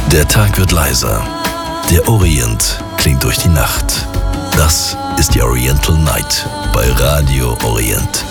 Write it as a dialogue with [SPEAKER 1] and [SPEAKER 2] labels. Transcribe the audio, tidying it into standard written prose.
[SPEAKER 1] Der Tag wird leiser. Der Orient klingt durch die Nacht. Das ist die Oriental Night bei Radio Orient.